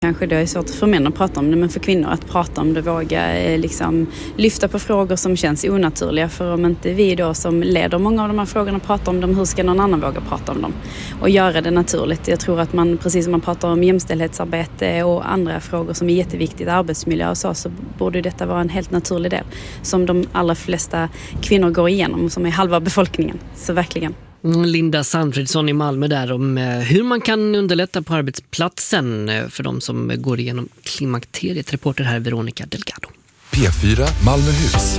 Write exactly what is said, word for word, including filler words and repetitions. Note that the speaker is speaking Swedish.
Kanske det är svårt för män att prata om det, men för kvinnor att prata om det, våga eh, liksom, lyfta på frågor som känns onaturliga. För om inte vi då som leder många av de här frågorna pratar om dem, hur ska någon annan våga prata om dem? Och göra det naturligt. Jag tror att man, precis som man pratar om jämställdhetsarbete och andra frågor som är jätteviktigt, arbetsmiljö och så, så borde detta vara en helt naturlig del som de allra flesta kvinnor går igenom, som är halva befolkningen. Så verkligen. Linda Sandfridsson i Malmö där om hur man kan underlätta på arbetsplatsen för de som går igenom klimakteriet. Reporter här Veronica Delgado. P fyra Malmöhus.